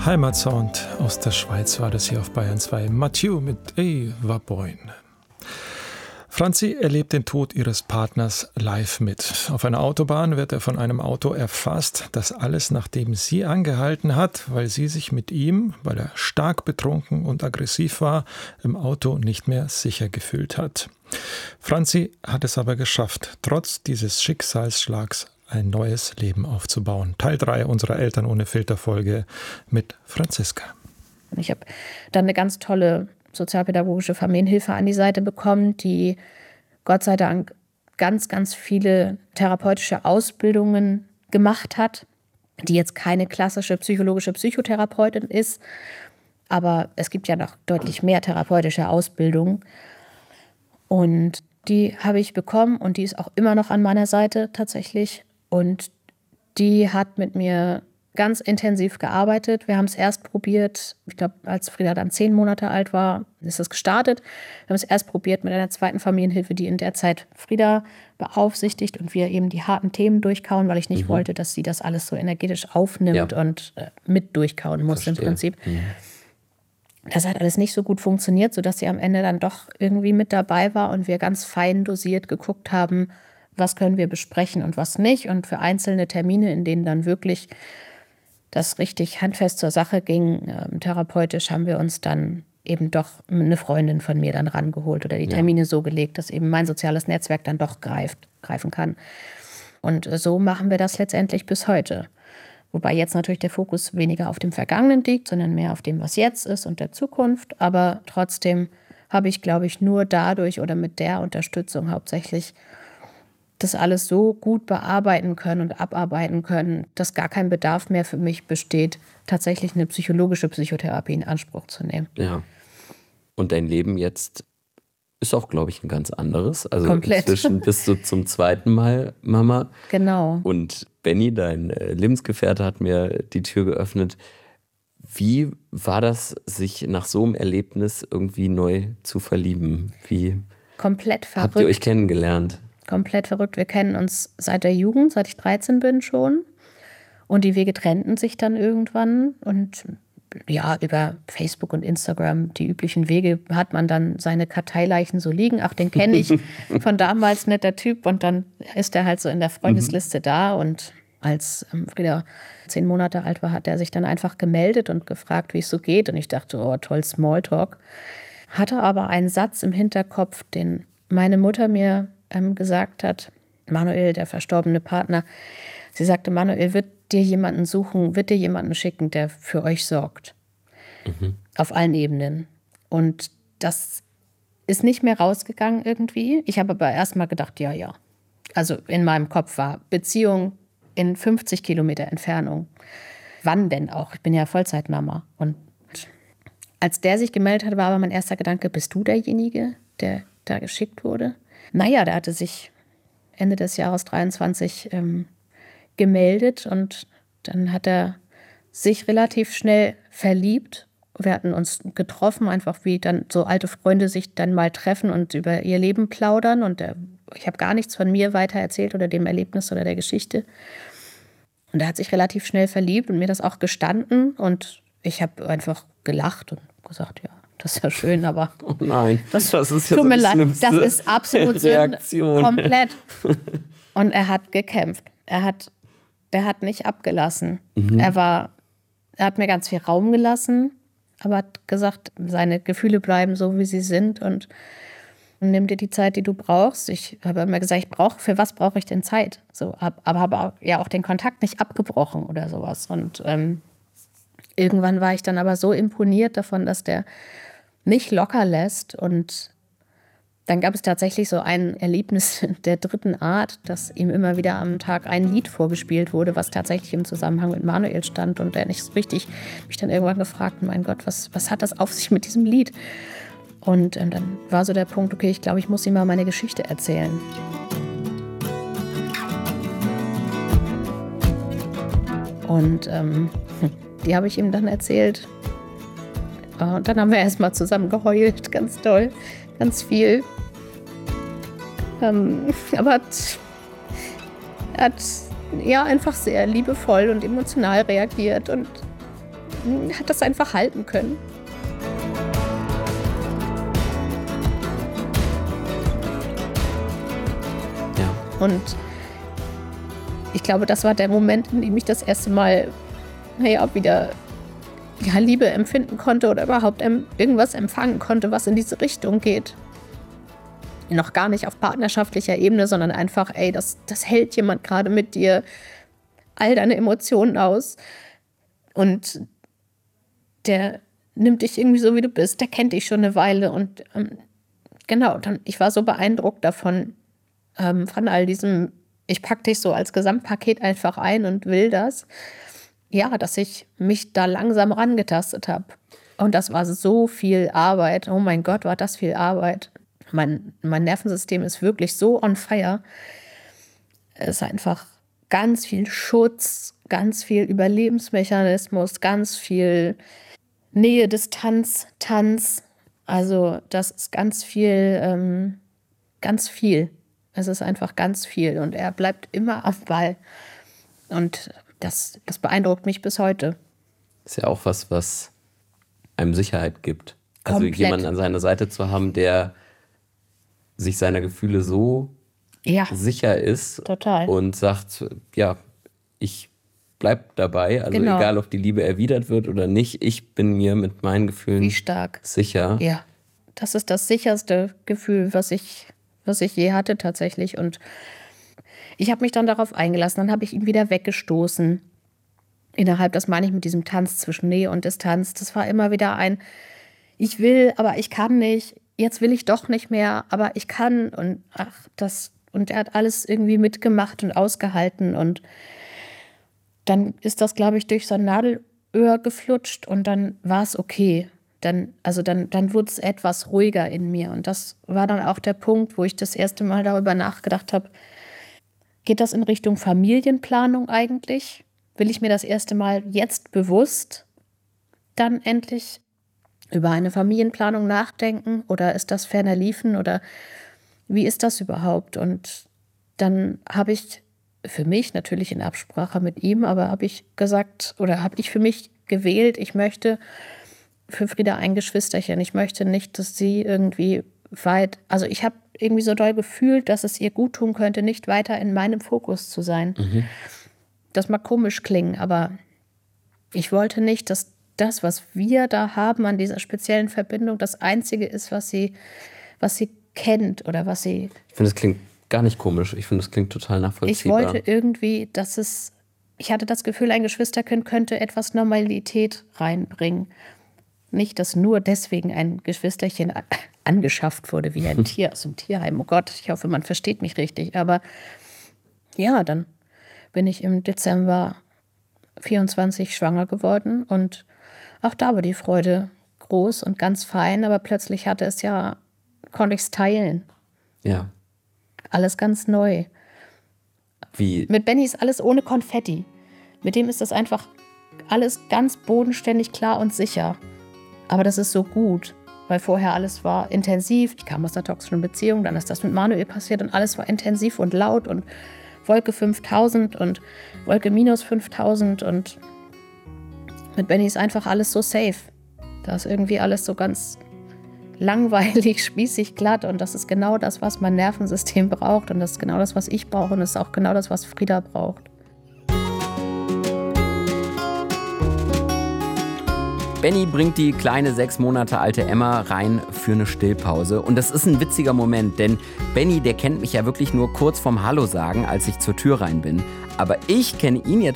Heimatsound aus der Schweiz war das hier auf Bayern 2. Mathieu mit Eva Boyn. Franzi erlebt den Tod ihres Partners live mit. Auf einer Autobahn wird er von einem Auto erfasst. Das alles, nachdem sie angehalten hat, weil sie sich mit ihm, weil er stark betrunken und aggressiv war, im Auto nicht mehr sicher gefühlt hat. Franzi hat es aber geschafft, trotz dieses Schicksalsschlags ein neues Leben aufzubauen. Teil 3 unserer Eltern ohne Filter-Folge mit Franziska. Ich habe dann eine ganz tolle sozialpädagogische Familienhilfe an die Seite bekommen, die Gott sei Dank ganz, ganz viele therapeutische Ausbildungen gemacht hat, die jetzt keine klassische psychologische Psychotherapeutin ist, aber es gibt ja noch deutlich mehr therapeutische Ausbildungen. Und die habe ich bekommen und die ist auch immer noch an meiner Seite tatsächlich. Und die hat mit mir ganz intensiv gearbeitet. Wir haben es erst probiert, ich glaube, als Frieda dann 10 Monate alt war, ist es gestartet. Wir haben es erst probiert mit einer zweiten Familienhilfe, die in der Zeit Frieda beaufsichtigt und wir eben die harten Themen durchkauen, weil ich nicht wollte, dass sie das alles so energetisch aufnimmt und mit durchkauen muss. Verstehe. Im Prinzip. Das hat alles nicht so gut funktioniert, sodass sie am Ende dann doch irgendwie mit dabei war und wir ganz fein dosiert geguckt haben, was können wir besprechen und was nicht. Und für einzelne Termine, in denen dann wirklich das richtig handfest zur Sache ging, therapeutisch, haben wir uns dann eben doch eine Freundin von mir dann rangeholt oder die Termine so gelegt, dass eben mein soziales Netzwerk dann doch greifen kann. Und so machen wir das letztendlich bis heute. Wobei jetzt natürlich der Fokus weniger auf dem Vergangenen liegt, sondern mehr auf dem, was jetzt ist und der Zukunft. Aber trotzdem habe ich, glaube ich, nur dadurch oder mit der Unterstützung hauptsächlich das alles so gut bearbeiten können und abarbeiten können, dass gar kein Bedarf mehr für mich besteht, tatsächlich eine psychologische Psychotherapie in Anspruch zu nehmen. Ja. Und dein Leben jetzt ist auch, glaube ich, ein ganz anderes. Also komplett. Inzwischen bist du zum zweiten Mal Mama. Genau. Und Benny, dein Lebensgefährte, hat mir die Tür geöffnet. Wie war das, sich nach so einem Erlebnis irgendwie neu zu verlieben? Wie komplett verrückt. Habt ihr euch kennengelernt? Komplett verrückt. Wir kennen uns seit der Jugend, seit ich 13 bin schon. Und die Wege trennten sich dann irgendwann. Und ja, über Facebook und Instagram, die üblichen Wege, hat man dann seine Karteileichen so liegen. Ach, den kenne ich von damals, netter Typ. Und dann ist er halt so in der Freundesliste da. Und als Frieda 10 Monate alt war, hat er sich dann einfach gemeldet und gefragt, wie es so geht. Und ich dachte, oh toll, Smalltalk. Hatte aber einen Satz im Hinterkopf, den meine Mutter mir gesagt hat, Manuel, der verstorbene Partner, sie sagte, Manuel, wird dir jemanden suchen, wird dir jemanden schicken, der für euch sorgt. Auf allen Ebenen. Und das ist nicht mehr rausgegangen irgendwie. Ich habe aber erst mal gedacht, ja. Also in meinem Kopf war Beziehung in 50 Kilometer Entfernung. Wann denn auch? Ich bin ja Vollzeitmama. Und als der sich gemeldet hat, war aber mein erster Gedanke, bist du derjenige, der da geschickt wurde? Naja, der hatte sich Ende des Jahres 23 gemeldet und dann hat er sich relativ schnell verliebt. Wir hatten uns getroffen, einfach wie dann so alte Freunde sich dann mal treffen und über ihr Leben plaudern. Und ich habe gar nichts von mir weiter erzählt oder dem Erlebnis oder der Geschichte. Und er hat sich relativ schnell verliebt und mir das auch gestanden. Und ich habe einfach gelacht und gesagt, ja, das ist ja schön, aber oh nein, das ist ja tut so mir die leid, schlimmste das ist absolut Reaktion. Komplett. Und er hat gekämpft. Er hat nicht abgelassen. Er hat mir ganz viel Raum gelassen, aber hat gesagt, seine Gefühle bleiben so, wie sie sind und nimm dir die Zeit, die du brauchst. Ich habe immer gesagt, für was brauche ich denn Zeit? So, aber habe ja auch den Kontakt nicht abgebrochen oder sowas. Und irgendwann war ich dann aber so imponiert davon, dass der nicht locker lässt. Und dann gab es tatsächlich so ein Erlebnis der dritten Art, dass ihm immer wieder am Tag ein Lied vorgespielt wurde, was tatsächlich im Zusammenhang mit Manuel stand. Und er nicht so richtig mich dann irgendwann gefragt, mein Gott, was hat das auf sich mit diesem Lied? Und dann war so der Punkt, okay, ich glaube, ich muss ihm mal meine Geschichte erzählen. Und die habe ich ihm dann erzählt. Und dann haben wir erstmal zusammen geheult, ganz toll, ganz viel. Aber er hat ja einfach sehr liebevoll und emotional reagiert und hat das einfach halten können. Ja. Und ich glaube, das war der Moment, in dem ich das erste Mal wieder Liebe empfinden konnte oder überhaupt irgendwas empfangen konnte, was in diese Richtung geht. Noch gar nicht auf partnerschaftlicher Ebene, sondern einfach, das hält jemand gerade mit dir all deine Emotionen aus. Und der nimmt dich irgendwie so, wie du bist. Der kennt dich schon eine Weile. Und ich war so beeindruckt davon, von all diesem, ich packe dich so als Gesamtpaket einfach ein und will das. Ja, dass ich mich da langsam rangetastet habe. Und das war so viel Arbeit. Oh mein Gott, war das viel Arbeit. Mein Nervensystem ist wirklich so on fire. Es ist einfach ganz viel Schutz, ganz viel Überlebensmechanismus, ganz viel Nähe, Distanz, Tanz. Also das ist ganz viel, ganz viel. Es ist einfach ganz viel und er bleibt immer am Ball. Und das beeindruckt mich bis heute. Ist ja auch was einem Sicherheit gibt. Komplett. Also jemanden an seiner Seite zu haben, der sich seiner Gefühle so sicher ist. Total. Und sagt, ja, ich bleib dabei. Also Genau. Egal, ob die Liebe erwidert wird oder nicht, ich bin mir mit meinen Gefühlen Wie stark. sicher. Ja, das ist das sicherste Gefühl, was ich je hatte tatsächlich. Und ich habe mich dann darauf eingelassen, dann habe ich ihn wieder weggestoßen. Das meine ich mit diesem Tanz zwischen Nähe und Distanz. Das war immer wieder ich will, aber ich kann nicht. Jetzt will ich doch nicht mehr, aber ich kann. Und er hat alles irgendwie mitgemacht und ausgehalten. Und dann ist das, glaube ich, durch sein Nadelöhr geflutscht und dann war es okay. Dann wurde es etwas ruhiger in mir. Und das war dann auch der Punkt, wo ich das erste Mal darüber nachgedacht habe, geht das in Richtung Familienplanung eigentlich? Will ich mir das erste Mal jetzt bewusst dann endlich über eine Familienplanung nachdenken? Oder ist das ferner liefen? Oder wie ist das überhaupt? Und dann habe ich für mich, natürlich in Absprache mit ihm, aber habe ich gesagt oder habe ich für mich gewählt, ich möchte für Frieda ein Geschwisterchen. Ich möchte nicht, dass sie irgendwie ich habe irgendwie so doll gefühlt, dass es ihr gut tun könnte, nicht weiter in meinem Fokus zu sein. Mhm. Das mag komisch klingen, aber ich wollte nicht, dass das, was wir da haben an dieser speziellen Verbindung, das Einzige ist, was sie kennt oder was sie... Ich finde, das klingt gar nicht komisch. Ich finde, das klingt total nachvollziehbar. Ich wollte irgendwie, ich hatte das Gefühl, ein Geschwisterkind könnte etwas Normalität reinbringen. Nicht, dass nur deswegen ein Geschwisterchen angeschafft wurde wie ein Tier aus dem Tierheim. Oh Gott, ich hoffe, man versteht mich richtig. Aber ja, dann bin ich im Dezember 24 schwanger geworden und auch da war die Freude groß und ganz fein, aber plötzlich konnte ich es teilen. Ja. Alles ganz neu. Wie? Mit Benny ist alles ohne Konfetti. Mit dem ist das einfach alles ganz bodenständig, klar und sicher. Aber das ist so gut, weil vorher alles war intensiv. Ich kam aus einer toxischen Beziehung, dann ist das mit Manuel passiert und alles war intensiv und laut und Wolke 5000 und Wolke minus 5000 und mit Benny ist einfach alles so safe. Da ist irgendwie alles so ganz langweilig, spießig, glatt und das ist genau das, was mein Nervensystem braucht und das ist genau das, was ich brauche und das ist auch genau das, was Frieda braucht. Benny bringt die kleine 6 Monate alte Emma rein für eine Stillpause. Und das ist ein witziger Moment, denn Benny, der kennt mich ja wirklich nur kurz vorm Hallo sagen, als ich zur Tür rein bin. Aber ich kenne ihn jetzt